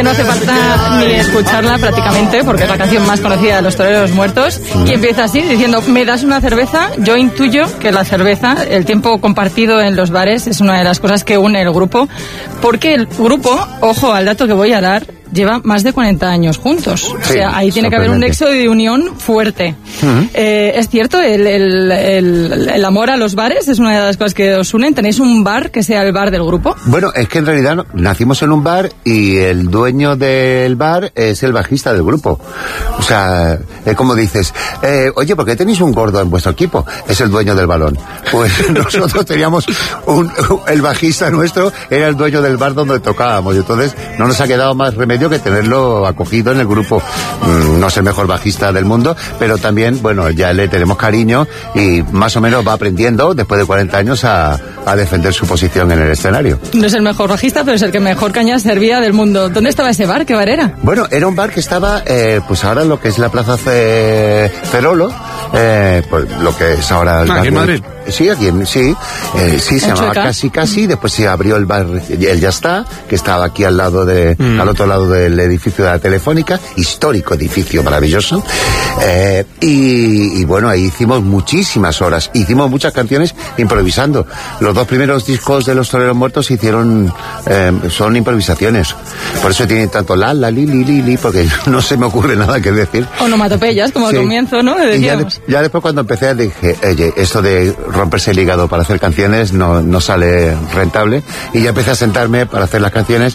que no hace falta ni escucharla prácticamente, porque es la canción más conocida de Los Toreros Muertos, y empieza así, diciendo, ¿me das una cerveza? Yo intuyo que la cerveza, el tiempo compartido en los bares, es una de las cosas que une el grupo, porque el grupo, ojo al dato que voy a dar, lleva más de 40 años juntos. Sí, o sea, ahí tiene que haber un nexo de unión fuerte. Es cierto, el amor a los bares es una de las cosas que os unen. ¿Tenéis un bar que sea el bar del grupo? Bueno, es que en realidad nacimos en un bar y el dueño del bar es el bajista del grupo. O sea, es como dices, oye, ¿por qué tenéis un gordo en vuestro equipo? Es el dueño del balón. Pues nosotros teníamos el bajista nuestro era el dueño del bar donde tocábamos. Y entonces no nos ha quedado más remedio que tenerlo acogido en el grupo. No es el mejor bajista del mundo, pero también, bueno, ya le tenemos cariño y más o menos va aprendiendo, después de 40 años, a defender su posición en el escenario. No es el mejor bajista, pero es el que mejor cañas servía del mundo. ¿Dónde estaba ese bar? ¿Qué bar era? Bueno, era un bar que estaba, pues ahora lo que es la Plaza Ferolo, pues lo que es ahora... ¿Aquí en Madrid? Sí, aquí sí, se llamaba Casi, después se abrió el bar El Ya Está, que estaba aquí al lado al otro lado del edificio de la Telefónica, histórico edificio maravilloso, y bueno, ahí hicimos muchísimas horas, hicimos muchas canciones improvisando. Los 2 primeros discos de Los Toreros Muertos son improvisaciones, por eso tienen tanto li, porque no se me ocurre nada que decir. Onomatopeyas, como al comienzo, ¿no? Y ya después cuando empecé dije, oye, esto de romperse el hígado para hacer canciones no sale rentable, y ya empecé a sentarme para hacer las canciones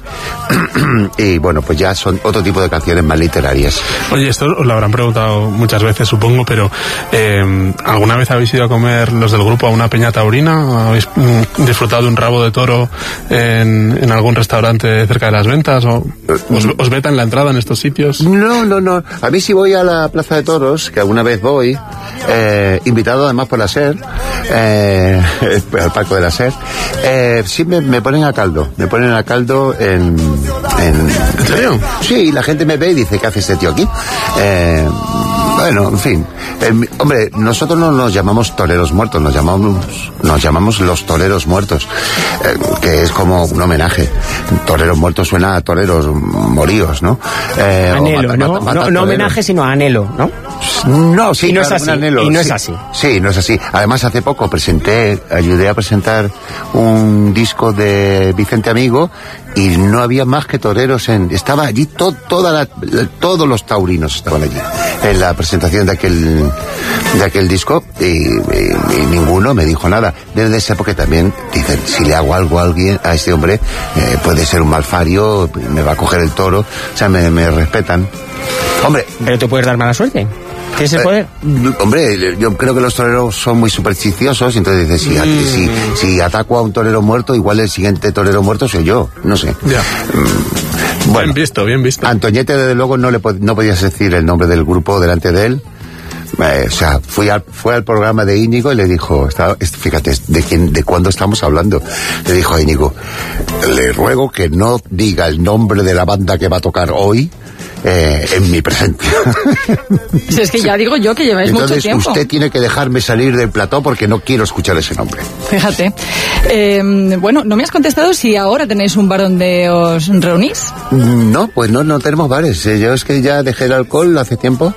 y bueno, pues ya son otro tipo de canciones más literarias. Oye, esto os lo habrán preguntado muchas veces, supongo, pero ¿alguna vez habéis ido a comer los del grupo a una peña taurina? ¿Habéis disfrutado de un rabo de toro en algún restaurante cerca de Las Ventas? ¿O os vetan la entrada en estos sitios? No. A mí sí voy a la Plaza de Toros, que alguna vez voy, invitado además por la SER, al Parque de la SER, sí me ponen a caldo. Me ponen a caldo ¿En serio? Sí, la gente me ve y dice, ¿qué hace este tío aquí? Bueno, en fin. Hombre, nosotros no nos llamamos Toreros Muertos, nos llamamos Los Toreros Muertos, que es como un homenaje. Toreros Muertos suena a toreros moríos, ¿no? Anhelo, no homenaje, sino anhelo, ¿no? No, sí, y no, claro, es así, anhelo, y no sí, es así. Sí, no es así. Además, hace poco ayudé a presentar un disco de Vicente Amigo y no había más que toreros estaba allí todos los taurinos estaban allí en la presentación de aquel disco y ninguno me dijo nada. Desde esa época también dicen, si le hago algo a este hombre, puede ser un malfario, me va a coger el toro, o sea, me respetan. Hombre, pero te puedes dar mala suerte. ¿Tienes el poder? Hombre, yo creo que los toreros son muy supersticiosos, entonces dices, si ataco a un torero muerto, igual el siguiente torero muerto soy yo, no sé. Ya. Bueno, bien visto. Antoñete, desde luego, no podías decir el nombre del grupo delante de él. O sea, fue al programa de Íñigo y le dijo, fíjate, de cuándo estamos hablando. Le dijo a Íñigo, le ruego que no diga el nombre de la banda que va a tocar hoy en mi presencia. Si es que ya digo yo que lleváis mucho tiempo. Entonces usted tiene que dejarme salir del plató porque no quiero escuchar ese nombre. Fíjate. Bueno, no me has contestado si ahora tenéis un bar donde os reunís. No, pues no tenemos bares. Yo es que ya dejé el alcohol hace tiempo.